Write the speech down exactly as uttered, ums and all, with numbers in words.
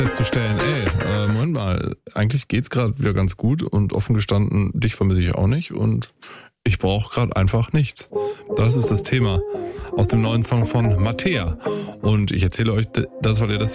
festzustellen, ey, äh, Moment mal, eigentlich geht's gerade wieder ganz gut und offen gestanden, dich vermisse ich auch nicht und ich brauche gerade einfach nichts. Das ist das Thema aus dem neuen Song von Mattea. Und ich erzähle euch das, weil ihr das